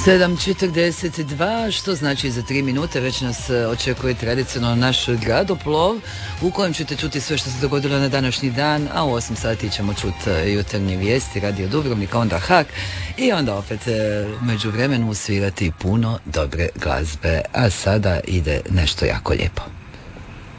7:42, što znači za 3 minute već nas očekuje tradicionalno naš gradoplov u kojem ćete čuti sve što se dogodilo na današnji dan, a u 8 sati ćemo čuti jutarnje vijesti, Radio Dubrovnik, onda Hak i onda opet među vremenu svirati puno dobre glazbe. A sada ide nešto jako lijepo.